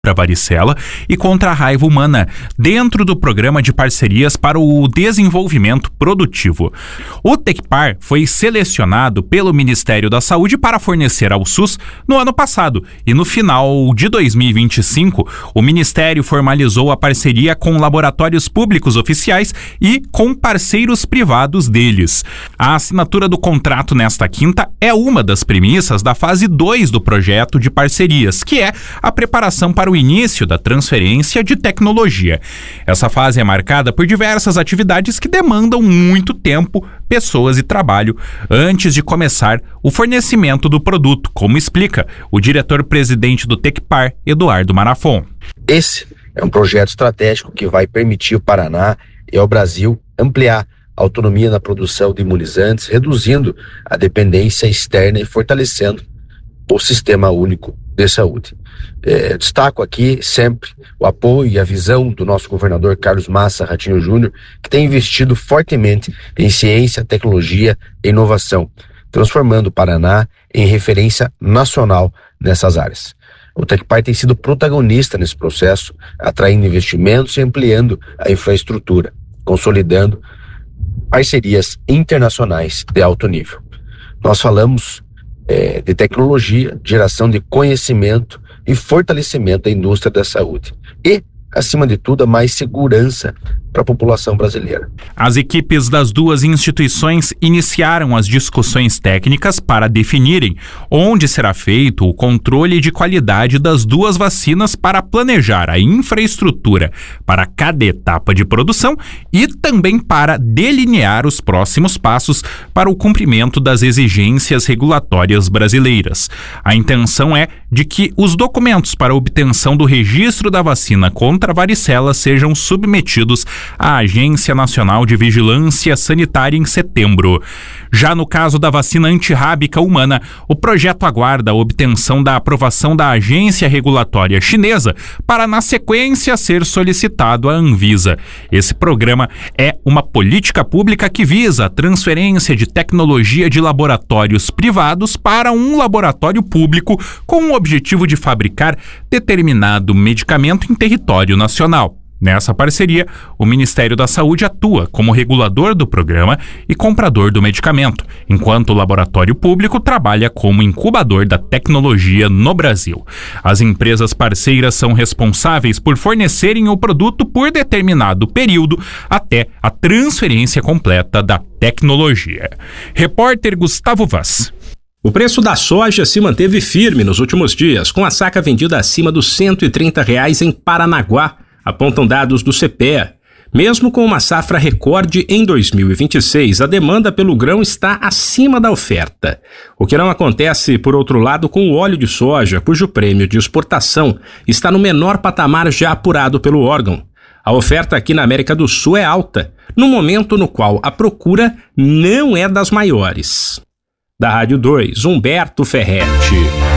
a varicela e contra a raiva humana, dentro do Programa de Parcerias para o Desenvolvimento Produtivo. O Tecpar foi selecionado pelo Ministério da Saúde para fornecer ao SUS no ano passado e no final de 2025, o Ministério formalizou a parceria com laboratórios públicos oficiais e com parceiros privados deles. A assinatura do contrato nesta quinta é uma das premissas da fase 2 do projeto de parcerias, que é a preparação para o início da transferência de tecnologia. Essa fase é marcada por diversas atividades que demandam muito tempo, pessoas e trabalho antes de começar o fornecimento do produto, como explica o diretor-presidente do Tecpar, Eduardo Marafon. Esse é um projeto estratégico que vai permitir ao Paraná e ao Brasil ampliar a autonomia na produção de imunizantes, reduzindo a dependência externa e fortalecendo o Sistema Único de Saúde. Destaco aqui sempre o apoio e a visão do nosso governador Carlos Massa Ratinho Júnior, que tem investido fortemente em ciência, tecnologia e inovação, transformando o Paraná em referência nacional nessas áreas. O Tecpar tem sido protagonista nesse processo, atraindo investimentos e ampliando a infraestrutura, consolidando parcerias internacionais de alto nível. Nós falamos de tecnologia, geração de conhecimento e fortalecimento da indústria da saúde. E, acima de tudo, a mais segurança para a população brasileira. As equipes das duas instituições iniciaram as discussões técnicas para definirem onde será feito o controle de qualidade das duas vacinas para planejar a infraestrutura para cada etapa de produção e também para delinear os próximos passos para o cumprimento das exigências regulatórias brasileiras. A intenção é de que os documentos para obtenção do registro da vacina contra a varicela sejam submetidos à Agência Nacional de Vigilância Sanitária em setembro. Já no caso da vacina antirrábica humana, o projeto aguarda a obtenção da aprovação da agência regulatória chinesa para, na sequência, ser solicitado à Anvisa. Esse programa é uma política pública que visa a transferência de tecnologia de laboratórios privados para um laboratório público com o objetivo de fabricar determinado medicamento em território nacional. Nessa parceria, o Ministério da Saúde atua como regulador do programa e comprador do medicamento, enquanto o laboratório público trabalha como incubador da tecnologia no Brasil. As empresas parceiras são responsáveis por fornecerem o produto por determinado período até a transferência completa da tecnologia. Repórter Gustavo Vaz. O preço da soja se manteve firme nos últimos dias, com a saca vendida acima dos R$ 130 em Paranaguá, apontam dados do CPEA. Mesmo com uma safra recorde em 2026, a demanda pelo grão está acima da oferta. O que não acontece, por outro lado, com o óleo de soja, cujo prêmio de exportação está no menor patamar já apurado pelo órgão. A oferta aqui na América do Sul é alta, no momento no qual a procura não é das maiores. Da Rádio 2, Humberto Ferretti.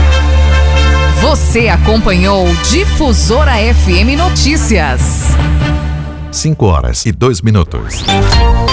Você acompanhou Difusora FM Notícias. 5 horas e 2 minutos.